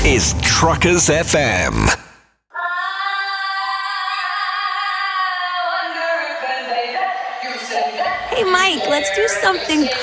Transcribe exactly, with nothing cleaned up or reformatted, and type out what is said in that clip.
is Truckers F M. Hey, Mike, let's do something